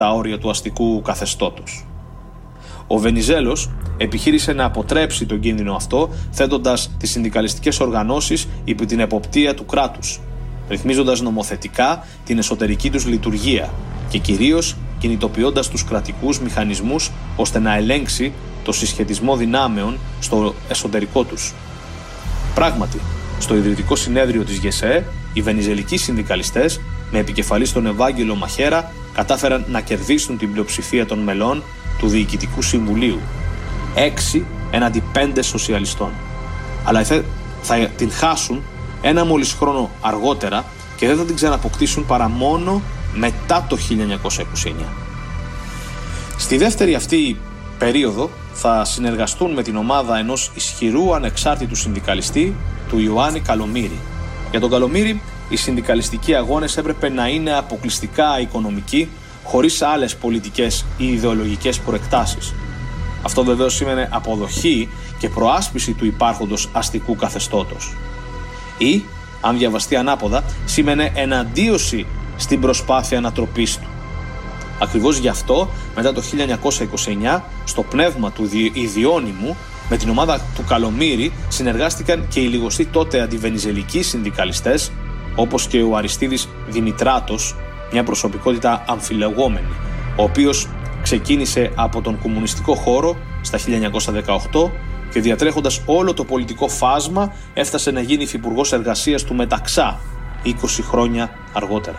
τα όρια του αστικού καθεστώτος. Ο Βενιζέλος επιχείρησε να αποτρέψει τον κίνδυνο αυτό, θέτοντας τις συνδικαλιστικές οργανώσεις υπό την εποπτεία του κράτους, ρυθμίζοντας νομοθετικά την εσωτερική τους λειτουργία και κυρίως κινητοποιώντας τους κρατικούς μηχανισμούς ώστε να ελέγξει το συσχετισμό δυνάμεων στο εσωτερικό τους. Πράγματι, στο ιδρυτικό συνέδριο της ΓΕΣΕ, οι βενιζελικοί συνδικαλιστές, με επικεφαλής τον Ευάγγελο Μαχέρα, κατάφεραν να κερδίσουν την πλειοψηφία των μελών του Διοικητικού Συμβουλίου, 6 έναντι 5 σοσιαλιστών. Αλλά θα την χάσουν ένα μόλις χρόνο αργότερα και δεν θα την ξαναποκτήσουν παρά μόνο μετά το 1929. Στη δεύτερη αυτή περίοδο θα συνεργαστούν με την ομάδα ενός ισχυρού ανεξάρτητου συνδικαλιστή, του Ιωάννη Καλομήρη. Για τον Καλομήρη, οι συνδικαλιστικοί αγώνες έπρεπε να είναι αποκλειστικά οικονομικοί, χωρίς άλλες πολιτικές ή ιδεολογικές προεκτάσεις. Αυτό βεβαίως σήμαινε αποδοχή και προάσπιση του υπάρχοντος αστικού καθεστώτος. Ή, αν διαβαστεί ανάποδα, σήμαινε εναντίωση στην προσπάθεια ανατροπής του. Ακριβώς γι' αυτό, μετά το 1929, στο πνεύμα του ιδιώνυμου, με την ομάδα του Καλομήρη συνεργάστηκαν και οι λιγοστοί τότε αντιβενιζελικοί συνδικαλιστές, όπως και ο Αριστίδης Δημητράτος, μια προσωπικότητα αμφιλεγόμενη, ο οποίος ξεκίνησε από τον κομμουνιστικό χώρο στα 1918 και διατρέχοντας όλο το πολιτικό φάσμα έφτασε να γίνει υφυπουργός εργασίας του Μεταξά 20 χρόνια αργότερα.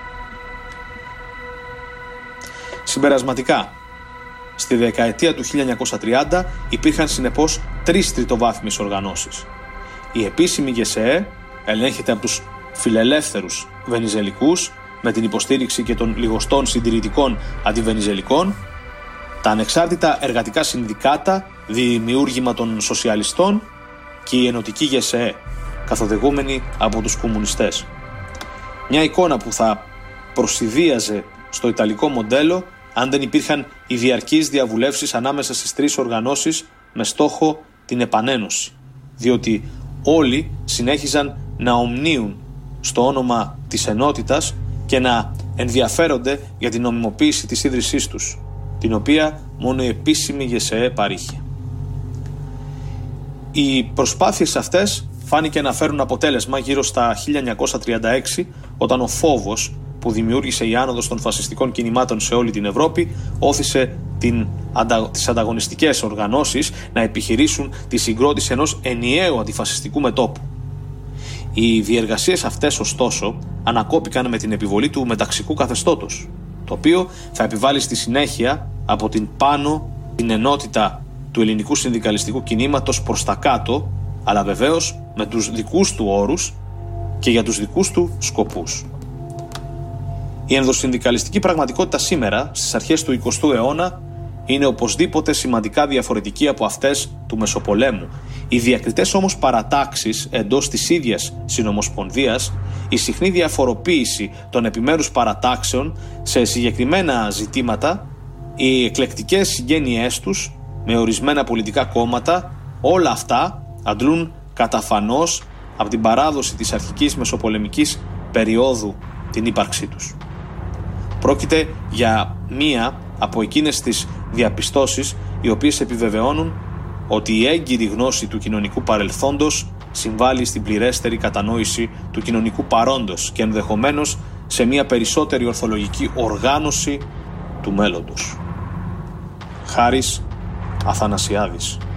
Συμπερασματικά, στη δεκαετία του 1930 υπήρχαν συνεπώς 3 τριτοβάθμιες οργανώσεις. Η επίσημη ΓΕΣΕΕ ελέγχεται από τους φιλελεύθερους βενιζελικούς με την υποστήριξη και των λιγοστών συντηρητικών αντιβενιζελικών, τα ανεξάρτητα εργατικά συνδικάτα, δημιούργημα των σοσιαλιστών και η ενωτική ΓΕΣΕΕ, καθοδηγούμενη από τους κομμουνιστές. Μια εικόνα που θα προσηδίαζε στο ιταλικό μοντέλο αν δεν υπήρχαν οι διαρκείς διαβουλεύσεις ανάμεσα στις 3 οργανώσεις με στόχο την επανένωση, διότι όλοι συνέχιζαν να ομνίουν στο όνομα της ενότητας και να ενδιαφέρονται για την νομιμοποίηση της ίδρυσής τους, την οποία μόνο η επίσημη ΓΕΣΕΕ παρήχε. Οι προσπάθειες αυτές φάνηκε να φέρουν αποτέλεσμα γύρω στα 1936, όταν ο φόβος που δημιούργησε η άνοδος των φασιστικών κινημάτων σε όλη την Ευρώπη όθησε τις ανταγωνιστικές οργανώσεις να επιχειρήσουν τη συγκρότηση ενός ενιαίου αντιφασιστικού μετώπου. Οι διεργασίες αυτές, ωστόσο, ανακόπηκαν με την επιβολή του μεταξικού καθεστώτος, το οποίο θα επιβάλλει στη συνέχεια από την πάνω την ενότητα του ελληνικού συνδικαλιστικού κινήματος προς τα κάτω, αλλά βεβαίως με τους δικούς του όρους και για τους δικούς του σκοπούς. Η ενδοσυνδικαλιστική πραγματικότητα σήμερα, στις αρχές του 20ου αιώνα, είναι οπωσδήποτε σημαντικά διαφορετική από αυτές του Μεσοπολέμου. Οι διακριτές όμως παρατάξεις εντός της ίδιας συνομοσπονδίας, η συχνή διαφοροποίηση των επιμέρους παρατάξεων σε συγκεκριμένα ζητήματα, οι εκλεκτικές συγγένειές τους με ορισμένα πολιτικά κόμματα, όλα αυτά αντλούν καταφανώς από την παράδοση της αρχικής μεσοπολεμικής περίοδου την ύπαρξή τους. Πρόκειται για μία από εκείνες τις διαπιστώσεις οι οποίες επιβεβαιώνουν ότι η έγκυρη γνώση του κοινωνικού παρελθόντος συμβάλλει στην πληρέστερη κατανόηση του κοινωνικού παρόντος και ενδεχομένως σε μία περισσότερη ορθολογική οργάνωση του μέλλοντος. Χάρης Αθανασιάδης.